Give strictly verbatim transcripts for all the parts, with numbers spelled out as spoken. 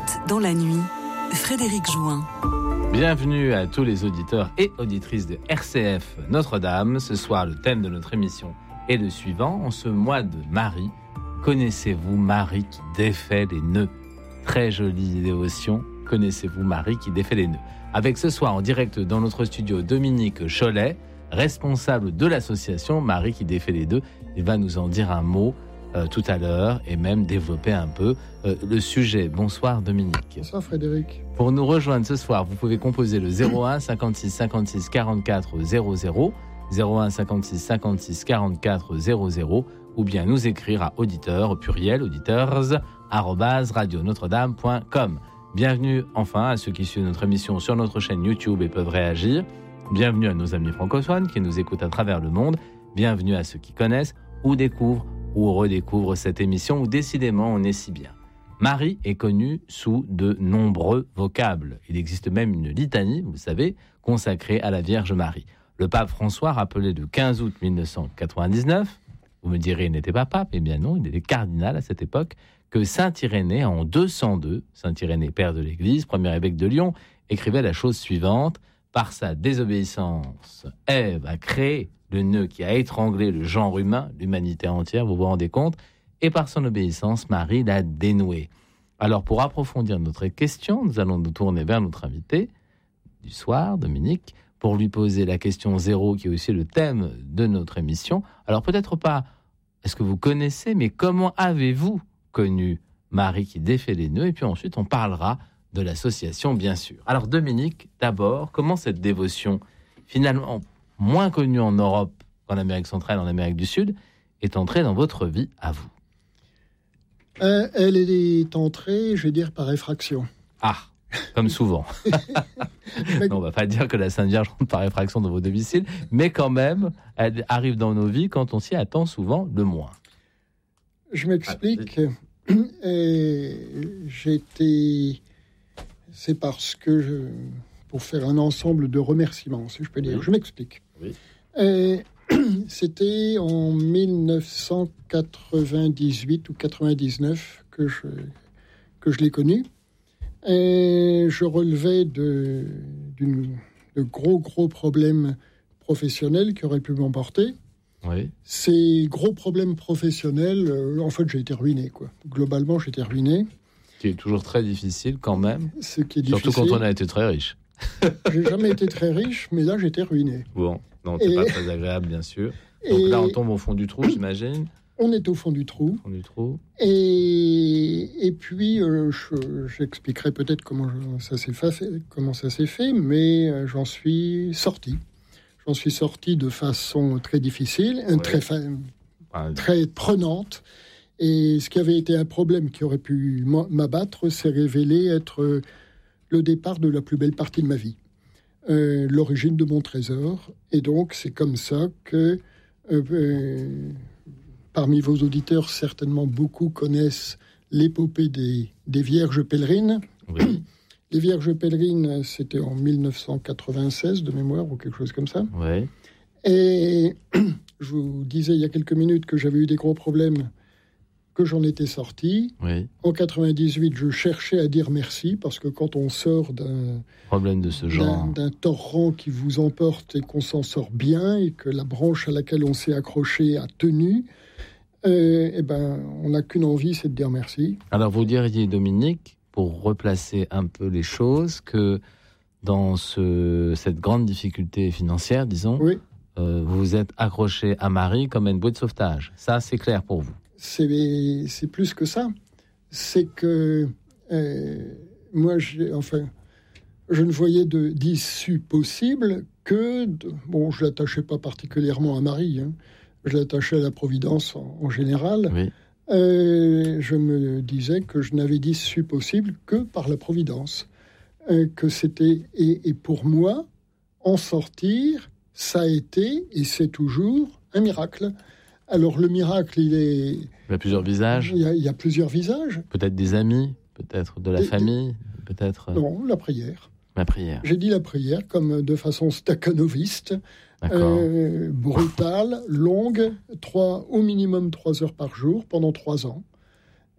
Route dans la nuit, Frédéric Jouin. Bienvenue à tous les auditeurs et auditrices de R C F Notre-Dame. Ce soir, le thème de notre émission est le suivant. En ce mois de Marie, connaissez-vous Marie qui défait les nœuds? Très jolie dévotion. Connaissez-vous Marie qui défait les nœuds? Avec ce soir en direct dans notre studio Dominique Cholet, responsable de l'association Marie qui défait les nœuds. Il va nous en dire un mot euh, tout à l'heure et même développer un peu euh, le sujet. Bonsoir Dominique. Bonsoir Frédéric. Pour nous rejoindre ce soir, vous pouvez composer le zéro un cinquante-six cinquante-six quarante-quatre zéro zéro, zéro un cinquante-six cinquante-six quarante-quatre zéro zéro, ou bien nous écrire à auditeurs au pluriel, auditeurs arobase radio notre dame point com. Bienvenue enfin à ceux qui suivent notre émission sur notre chaîne YouTube et peuvent réagir. Bienvenue à nos amis francophones qui nous écoutent à travers le monde. Bienvenue à ceux qui connaissent ou découvrent ou redécouvrent cette émission où décidément on est si bien. Marie est connue sous de nombreux vocables. Il existe même une litanie, vous savez, consacrée à la Vierge Marie. Le pape François rappelait le quinze août mille neuf cent quatre-vingt-dix-neuf, vous me direz il n'était pas pape, eh bien non, il était cardinal à cette époque, que saint Irénée en deux cent deux, saint Irénée père de l'Église, premier évêque de Lyon, écrivait la chose suivante: par sa désobéissance, Ève a créé le nœud qui a étranglé le genre humain, l'humanité entière, vous vous rendez compte, et par son obéissance, Marie l'a dénoué. Alors, pour approfondir notre question, nous allons nous tourner vers notre invité du soir, Dominique, pour lui poser la question zéro, qui est aussi le thème de notre émission. Alors, peut-être pas, est-ce que vous connaissez, mais comment avez-vous connu Marie qui défait les nœuds? Et puis ensuite, on parlera de l'association, bien sûr. Alors, Dominique, d'abord, comment cette dévotion, finalement moins connue en Europe qu'en Amérique centrale, en Amérique du Sud, est entrée dans votre vie, à vous? euh, Elle est entrée, je vais dire, par effraction. Ah, comme souvent. Non, on ne va pas dire que la Sainte Vierge rentre par effraction dans vos domiciles, mais quand même, elle arrive dans nos vies quand on s'y attend souvent le moins. Je m'explique. Ah, et j'étais... C'est parce que, je... pour faire un ensemble de remerciements, si je peux dire, oui. Je m'explique. Oui. Et... C'était en mille neuf cent quatre-vingt-dix-huit ou quatre-vingt-dix-neuf que je, que je l'ai connu. Et je relevais de, d'une, de gros, gros problèmes professionnels qui auraient pu m'emporter. Oui. Ces gros problèmes professionnels, euh, en fait, j'ai été ruiné, quoi. Globalement, j'ai été ruiné. Ce qui est toujours très difficile quand même. Ce qui est Surtout difficile. Quand on a été très riche. J'ai jamais été très riche, mais là, j'étais ruiné. Bon, non, c'est et... pas très agréable, bien sûr. Donc et... là, on tombe au fond du trou, j'imagine. On est au fond du trou. Au fond du trou. Et, et puis, euh, je, j'expliquerai peut-être comment je, ça s'est fait, comment ça s'est fait, mais euh, j'en suis sorti. J'en suis sorti de façon très difficile, ouais. très, fa... ah, très prenante. Et ce qui avait été un problème qui aurait pu m'abattre s'est révélé être le départ de la plus belle partie de ma vie, euh, l'origine de mon trésor. Et donc, c'est comme ça que, euh, euh, parmi vos auditeurs, certainement beaucoup connaissent l'épopée des, des Vierges pèlerines. Oui. Les Vierges pèlerines, c'était en mille neuf cent quatre-vingt-seize, de mémoire, ou quelque chose comme ça. Oui. Et je vous disais il y a quelques minutes que j'avais eu des gros problèmes, que j'en étais sorti. Oui. En quatre-vingt-dix-huit, je cherchais à dire merci, parce que quand on sort d'un problème de ce genre, d'un, d'un torrent qui vous emporte et qu'on s'en sort bien, et que la branche à laquelle on s'est accroché a tenu, euh, eh ben, on n'a qu'une envie, c'est de dire merci. Alors vous diriez, Dominique, pour replacer un peu les choses, que dans ce, cette grande difficulté financière, disons, oui. euh, vous vous êtes accroché à Marie comme à une bouée de sauvetage. Ça, c'est clair pour vous? C'est, c'est plus que ça. C'est que euh, moi, j'ai, enfin, je ne voyais de, d'issue possible que... De, bon, je ne l'attachais pas particulièrement à Marie. Hein, je l'attachais à la Providence en, en général. Oui. Euh, je me disais que je n'avais d'issue possible que par la Providence. Euh, que c'était... Et, et pour moi, en sortir, ça a été, et c'est toujours, un miracle. Alors, le miracle, il est... Il y a plusieurs visages. Il y a, il y a plusieurs visages. Peut-être des amis, peut-être de la des, famille, des... peut-être... Non, la prière. La prière. J'ai dit la prière comme de façon stakhanoviste, euh, brutale, longue, trois, au minimum trois heures par jour, pendant trois ans.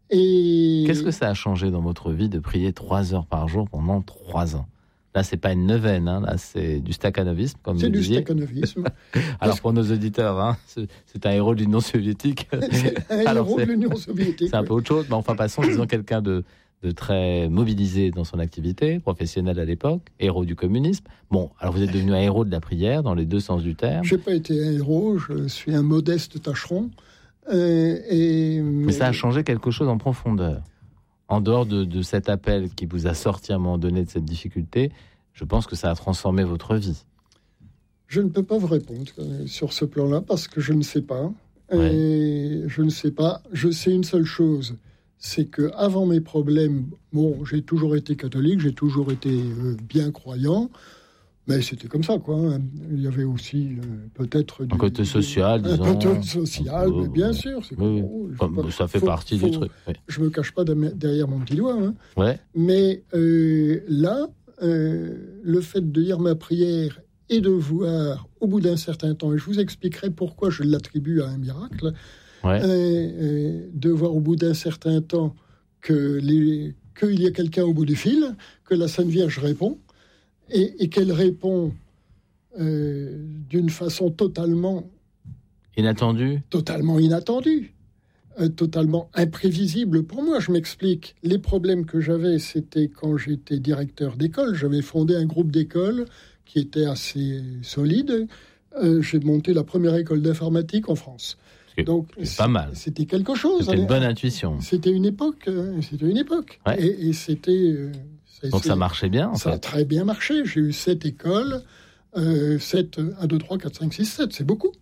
Et... Qu'est-ce que ça a changé dans votre vie de prier trois heures par jour pendant trois ans ? Là, c'est pas une neuvaine, hein, là, c'est du stakhanovisme, comme c'est vous du disiez. stakhanovisme. Alors, pour nos auditeurs, hein, c'est, c'est un héros de l'Union soviétique. C'est un Alors, héros c'est, de l'Union soviétique. c'est un oui. peu autre chose, mais enfin, passons, disons quelqu'un de, de très mobilisé dans son activité, professionnel à l'époque, héros du communisme. Bon, alors vous êtes devenu un héros de la prière, dans les deux sens du terme. Je n'ai pas été un héros, je suis un modeste tâcheron. Euh, et... Mais ça a changé quelque chose en profondeur. En dehors de, de cet appel qui vous a sorti à un moment donné de cette difficulté, je pense que ça a transformé votre vie. Je ne peux pas vous répondre sur ce plan-là parce que je ne sais pas. Ouais. Et je ne sais pas. Je sais une seule chose, c'est que avant mes problèmes, bon, j'ai toujours été catholique, j'ai toujours été euh, bien croyant, mais c'était comme ça, quoi. Il y avait aussi euh, peut-être du, Un côté social, du, disons. Un côté social, Un peu, mais bien ouais. sûr. C'est Oui, comme, oh, je comme, sais pas, ça fait faut, partie faut, du truc. Oui. Je me cache pas derrière mon petit doigt, hein. Ouais. Mais euh, là, euh, le fait de lire ma prière et de voir, au bout d'un certain temps, et je vous expliquerai pourquoi je l'attribue à un miracle, Ouais. euh, euh, de voir au bout d'un certain temps que les, qu'il y a quelqu'un au bout du fil, que la Sainte Vierge répond, et, et qu'elle répond euh, d'une façon totalement, Inattendu. totalement inattendue. Euh, totalement imprévisible pour moi. Je m'explique. Les problèmes que j'avais, c'était quand j'étais directeur d'école. J'avais fondé un groupe d'école qui était assez solide. Euh, j'ai monté la première école d'informatique en France. C'est, Donc, c'est pas mal. C'était quelque chose. C'était une bonne intuition. C'était une époque. euh, C'était une époque. Ouais. Et, et c'était... euh, ça, Donc c'est- ça marchait bien, en ça a fait. très bien marché. J'ai eu sept écoles. Euh, sept, un, deux, trois, quatre, cinq, six, sept. C'est beaucoup.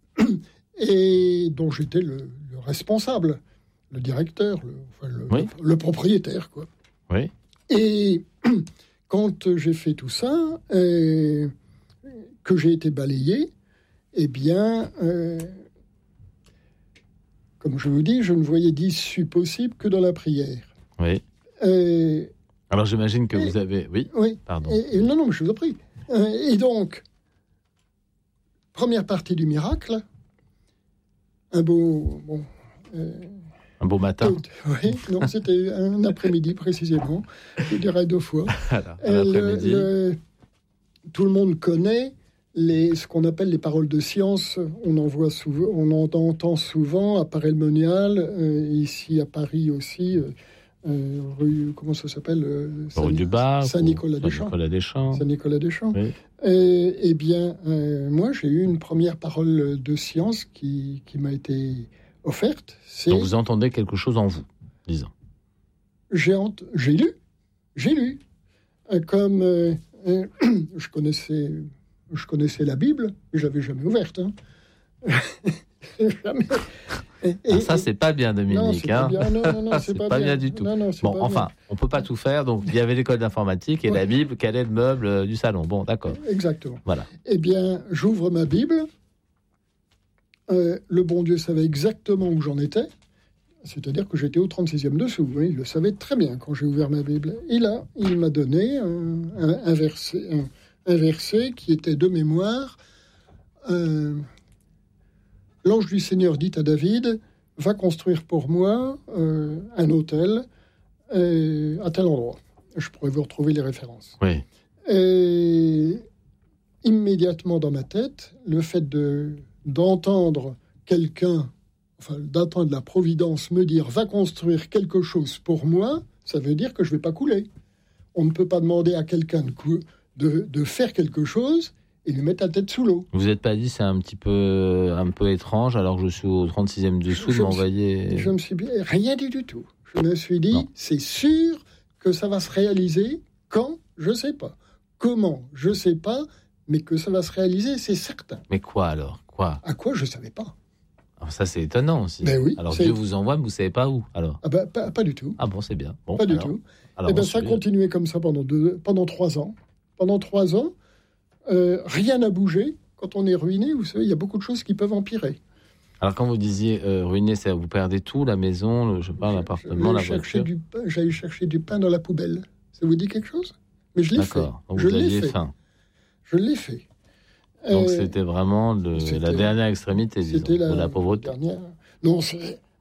Et dont j'étais le, le responsable, le directeur, le, enfin, le, Oui. le, le propriétaire, quoi. Oui. Et quand j'ai fait tout ça, euh, que j'ai été balayé, eh bien, euh, comme je vous dis, je ne voyais d'issue possible que dans la prière. Oui. Euh, Alors j'imagine que Et- vous avez... Oui, oui. pardon. Et, et non, non, mais je vous en prie. Euh, et donc, première partie du miracle, un beau... Bon, euh, Un beau matin. tout- oui, non, c'était un après-midi précisément, je dirais deux fois. Voilà, à Euh, l'après-midi. le- le- tout le monde connaît les, ce qu'on appelle les paroles de science. On en voit souvent, on en entend souvent à Paray-le-Monial, euh, ici à Paris aussi, euh, euh, rue, comment ça s'appelle euh, Rue du Bac. ou Saint-Nicolas-des-Champs. Saint-Nicolas-des-Champs. Saint-Nicolas-des-Champs. Oui. Euh, eh bien, euh, moi, j'ai eu une première parole de science qui, qui m'a été offerte. C'est Donc vous entendez quelque chose en vous, disons. j'ai, ent- j'ai lu, j'ai lu. Euh, Comme euh, euh, je connaissais, je connaissais la Bible, mais je l'avais jamais ouverte. Hein. Jamais. Et- Ah, et- ça, c'est pas bien, non, Dominique. c'est hein. pas bien. Non, non, non, c'est, C'est pas bien du tout. Non, non, c'est Bon, pas enfin, on peut pas tout faire. Donc, il y avait l'école d'informatique et Ouais. la Bible, quel est le meuble euh, du salon. Bon, d'accord. bien. Exactement. Voilà. Eh bien, j'ouvre ma Bible. Euh, le bon Dieu savait exactement où j'en étais. C'est-à-dire que j'étais au trente-sixième dessous. Oui, il le savait très bien quand j'ai ouvert ma Bible. Et là, il m'a donné un, un- un verset, un, un verset qui était de mémoire. Euh, L'ange du Seigneur dit à David, va construire pour moi euh, un autel euh, à tel endroit. Je pourrais vous retrouver les références. Oui. Et immédiatement dans ma tête, le fait de, d'entendre quelqu'un, enfin d'entendre la Providence me dire va construire quelque chose pour moi, ça veut dire que je ne vais pas couler. On ne peut pas demander à quelqu'un de, cou- de, de faire quelque chose et lui mettre la tête sous l'eau. Vous n'êtes pas dit c'est un petit peu, un peu étrange alors que je suis au trente-sixième dessous Je de me suis- m'envoyer. Je me suis bien, rien du du tout. Je me suis dit, Non. c'est sûr que ça va se réaliser quand, je ne sais pas. Comment, je ne sais pas, mais que ça va se réaliser, c'est certain. Mais quoi alors? Quoi? À quoi, je ne savais pas. Alors, ça, c'est étonnant aussi. Ben oui, alors c'est- Dieu vous envoie, mais vous ne savez pas où alors? Ah ben, pas, pas du tout. Ah bon, c'est bien. Bon, Pas du alors- tout. alors, Eh ben, on ça a suit. continué comme ça pendant, deux, pendant trois ans. Pendant trois ans, euh, rien n'a bougé. Quand on est ruiné, vous savez, il y a beaucoup de choses qui peuvent empirer. Alors quand vous disiez euh, ruiner, c'est vous perdez tout, la maison, le, je sais pas, l'appartement, la J'allais chercher voiture. du pain, j'allais chercher du pain dans la poubelle. Ça vous dit quelque chose? Mais je l'ai fait. D'accord. Donc Je vous l'ai aviez fait. faim. Je l'ai fait. Donc Euh, c'était vraiment le- c'était- la dernière extrémité, disons, C'était la, de la pauvreté. dernière. Non, c'est-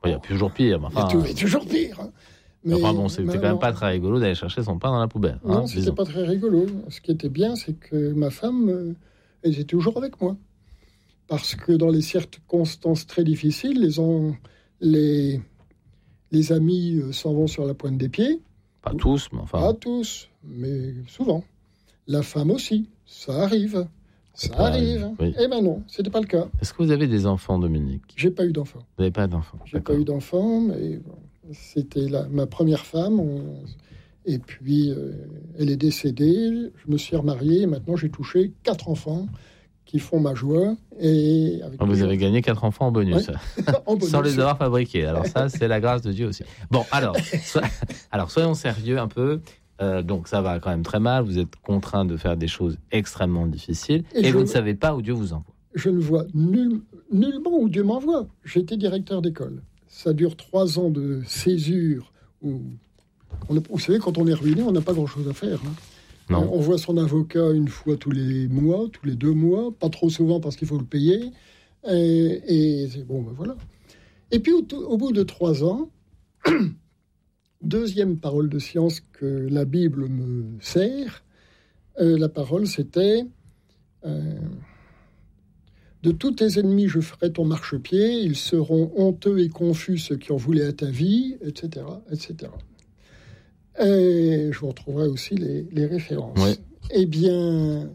Il y a toujours pire. Mais enfin, il y a toujours pire. Hein. Mais, enfin bon, c'était quand même pas très rigolo d'aller chercher son pain dans la poubelle. Non, hein, c'était disons. pas très rigolo. Ce qui était bien, c'est que ma femme, euh, elle était toujours avec moi. Parce que dans les circonstances très difficiles, les, en, les, les amis euh, s'en vont sur la pointe des pieds. Pas tous, mais enfin. Pas tous, mais souvent. La femme aussi, ça arrive. Ça Ouais, arrive. oui. Eh ben non, c'était pas le cas. Est-ce que vous avez des enfants, Dominique? J'ai pas eu d'enfant. Vous n'avez pas d'enfants? J'ai D'accord. pas eu d'enfant, mais bon, c'était la, ma première femme. On- et puis, euh, elle est décédée. Je me suis remarié. Et maintenant, j'ai touché quatre enfants qui font ma joie. Et avec Vous toujours- avez gagné quatre enfants en bonus. en bonus. Sans les avoir fabriqués. Alors ça, c'est la grâce de Dieu aussi. Bon, alors, so- alors soyons sérieux un peu. Euh, donc ça va quand même très mal. Vous êtes contraint de faire des choses extrêmement difficiles et, Et vous je- ne savez pas où Dieu vous envoie. Je ne vois nul- nullement où Dieu m'envoie. J'étais directeur d'école. Ça dure trois ans de césure. Où on a- vous savez, quand on est ruiné, on n'a pas grand-chose à faire. hein. Non. On voit son avocat une fois tous les mois, tous les deux mois, pas trop souvent parce qu'il faut le payer. Et, et c'est bon, ben voilà. Et puis au, au bout de trois ans, deuxième parole de science que la Bible me sert, euh, la parole c'était euh, de tous tes ennemis je ferai ton marchepied, ils seront honteux et confus ceux qui en voulaient à ta vie, et cetera, et cetera. Et je vous retrouverai aussi les, les références. Oui. Eh bien,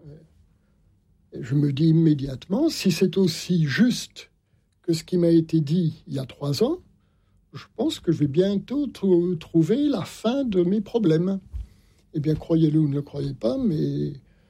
je me dis immédiatement, si c'est aussi juste que ce qui m'a été dit il y a trois ans, je pense que je vais bientôt tr- trouver la fin de mes problèmes. Eh bien, croyez-le ou ne le croyez pas, mais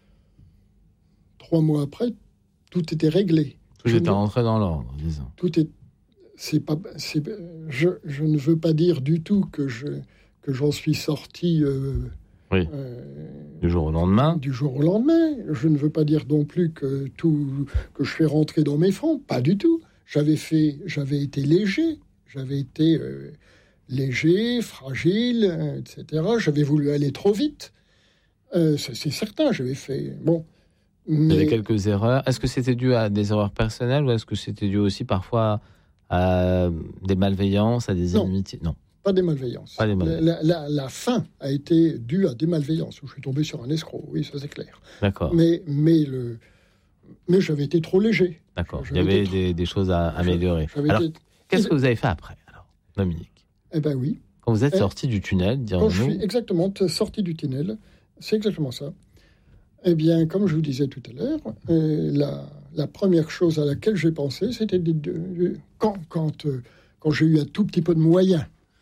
trois mois après, tout était réglé. Tout Je était ne- rentré dans l'ordre, disons. Tout est. C'est pas. C'est, je, je ne veux pas dire du tout que je que j'en suis sorti. Euh, Oui. euh, Du jour au lendemain. du jour au lendemain. Je ne veux pas dire non plus que tout que je fais rentrer dans mes fonds. Pas du tout. J'avais fait. J'avais été léger. J'avais été euh, léger, fragile, euh, et cetera. J'avais voulu aller trop vite. Euh, c'est, c'est certain. J'avais fait. Bon. Il y avait Mais quelques erreurs. Est-ce que c'était dû à des erreurs personnelles ou est-ce que c'était dû aussi parfois à des malveillances, à des Non. inimitiés? Non. pas des malveillances. Pas des malveillances. La, la- la fin a été due à des malveillances, où je suis tombé sur un escroc, oui, ça c'est clair. D'accord. Mais, mais, le, mais j'avais été trop léger. D'accord. Il y j'avais avait été- des, des choses à améliorer. J'avais Alors, été- qu'est-ce que vous avez fait après, alors, Dominique? Eh ben oui. Quand vous êtes Eh, sorti du tunnel, Quand je suis dirons-nous. exactement sorti du tunnel, c'est exactement ça. Eh bien, comme je vous disais tout à l'heure, euh, la, la première chose à laquelle j'ai pensé, c'était de, de- de- quand, quand, euh, quand j'ai eu un tout petit peu de moyens,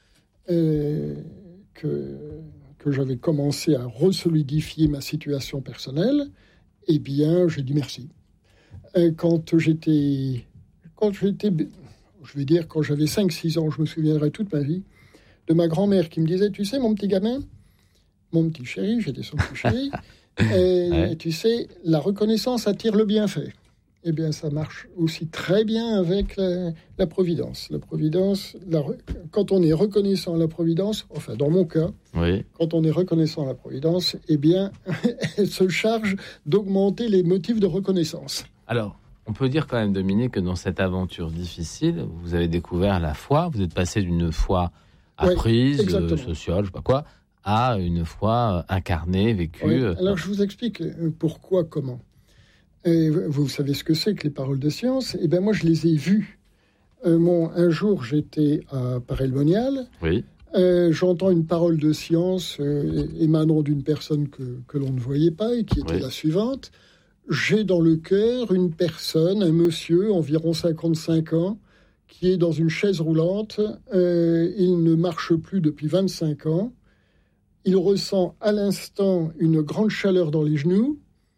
euh, que, que j'avais commencé à resolidifier ma situation personnelle, eh bien, j'ai dit merci. Euh, quand j'étais, quand j'étais, je vais dire, quand j'avais cinq six ans, je me souviendrai toute ma vie, de ma grand-mère qui me disait, tu sais, mon petit gamin, mon petit chéri, j'étais son petit chéri, et, Ouais. tu sais, la reconnaissance attire le bienfait. Eh bien, ça marche aussi très bien avec la, la Providence. La Providence, la re- quand on est reconnaissant à la Providence, enfin, dans mon cas, Oui. quand on est reconnaissant à la Providence, eh bien, elle se charge d'augmenter les motifs de reconnaissance. Alors, on peut dire quand même, Dominique, que dans cette aventure difficile, vous avez découvert la foi. Vous êtes passé d'une foi Ouais, apprise, euh, exactement. sociale, je sais pas quoi, à une foi euh, incarnée, vécue. Oui. euh, Alors, je vous explique euh, pourquoi, comment. Et vous savez ce que c'est que les paroles de science? Eh bien, moi, je les ai vues. Euh, mon, un jour, j'étais à Paray-le-Monial. Oui. Euh, j'entends une parole de science euh, émanant d'une personne que, que l'on ne voyait pas et qui était Oui. la suivante. J'ai dans le cœur une personne, un monsieur, environ cinquante-cinq ans, qui est dans une chaise roulante. Euh, il ne marche plus depuis vingt-cinq ans. Il ressent à l'instant une grande chaleur dans les genoux.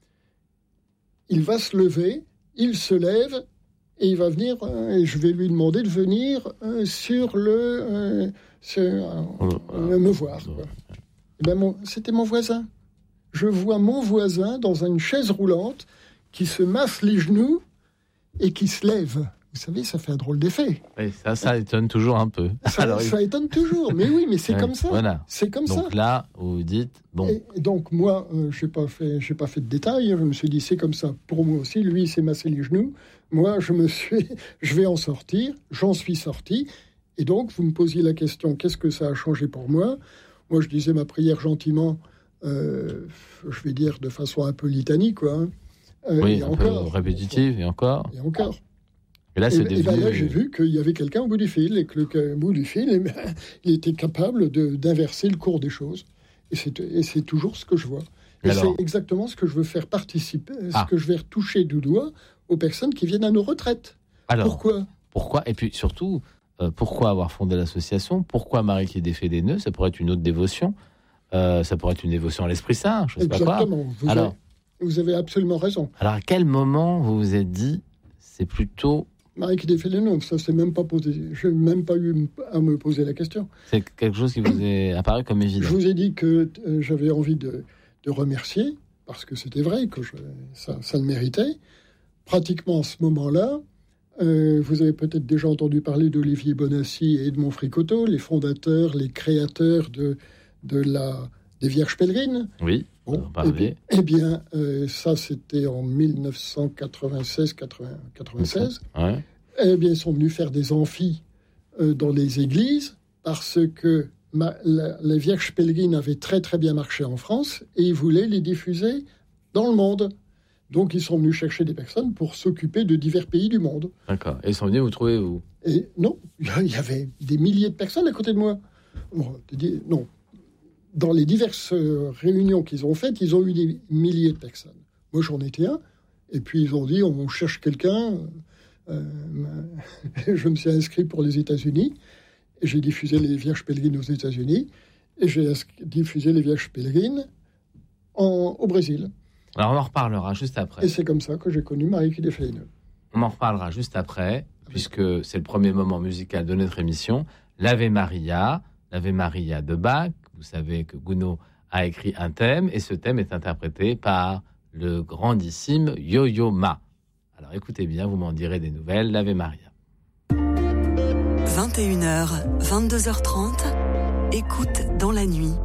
Il va se lever, il se lève et il va venir, euh, et je vais lui demander de venir euh, sur le... euh, sur, euh, euh, me voir. quoi. Eh ben, mon- c'était mon voisin. Je vois mon voisin dans une chaise roulante qui se masse les genoux et qui se lève. Vous savez, ça fait un drôle d'effet. Oui, ça, ça étonne toujours un peu. Ça, Alors, ça étonne toujours, mais oui, mais c'est ouais, comme ça. Voilà. C'est comme ça. Donc là, vous vous dites, bon, Et, et donc moi, euh, je n'ai pas fait, j'ai pas fait de détails. Je me suis dit c'est comme ça pour moi aussi. Lui, il s'est massé les genoux. Moi, je me suis, je vais en sortir. J'en suis sorti. Et donc, vous me posiez la question, qu'est-ce que ça a changé pour moi ? Moi, je disais ma prière gentiment, euh, je vais dire de façon un peu litanique, quoi. Hein. Euh, oui, et un encore, peu répétitive, et encore. Et encore. Et là, c'est et, devenu... et ben là, j'ai vu qu'il y avait quelqu'un au bout du fil, et que le au bout du fil, eh ben, il était capable de, d'inverser le cours des choses. Et c'est, et c'est toujours ce que je vois. Et alors... c'est exactement ce que je veux faire participer, ce ah. que je vais retoucher du doigt aux personnes qui viennent à nos retraites. Alors, pourquoi Pourquoi Et puis surtout, euh, pourquoi avoir fondé l'association ? Pourquoi Marie qui défait des nœuds ? Ça pourrait être une autre dévotion. Euh, ça pourrait être une dévotion à l'Esprit Saint, je ne sais pas quoi. Exactement. Vous, alors, avez, vous avez absolument raison. Alors, à quel moment vous vous êtes dit, c'est plutôt... Marie qui défait les nœuds, ça s'est même pas posé. Je n'ai même pas eu à me poser la question. C'est quelque chose qui vous est apparu comme évident. Je vous ai dit que euh, j'avais envie de, de remercier, parce que c'était vrai, que je, ça, ça le méritait. Pratiquement à ce moment-là, euh, vous avez peut-être déjà entendu parler d'Olivier Bonassi et Edmond Fricoteau, les fondateurs, les créateurs de, de la, des Vierges Pèlerines. Oui, bon, on en eh bien, eh bien euh, ça c'était en dix-neuf cent quatre-vingt-seize quatre-vingt-seize. Ouais. Eh bien, ils sont venus faire des amphis euh, dans les églises, parce que ma, la, les Vierges Pèlerines avaient très très bien marché en France, et ils voulaient les diffuser dans le monde. Donc, ils sont venus chercher des personnes pour s'occuper de divers pays du monde. D'accord. Et ils sont venus vous trouver, vous ? Et non, il y avait des milliers de personnes à côté de moi. Bon, non. Dans les diverses réunions qu'ils ont faites, ils ont eu des milliers de personnes. Moi, j'en étais un. Et puis, ils ont dit, on cherche quelqu'un. Euh, je me suis inscrit pour les États-Unis. Et j'ai diffusé les Vierges Pèlerines aux États-Unis. Et j'ai diffusé les Vierges Pèlerines en, au Brésil. Alors, on en reparlera juste après. Et c'est comme ça que j'ai connu Marie qui défait les nœuds. On en reparlera juste après, puisque c'est le premier moment musical de notre émission. L'Ave Maria, l'Ave Maria de Bach. Vous savez que Gounod a écrit un thème, et ce thème est interprété par le grandissime Yo-Yo Ma. Alors, écoutez bien, vous m'en direz des nouvelles. L'Ave Maria. vingt et une heures, vingt-deux heures trente, écoute dans la nuit.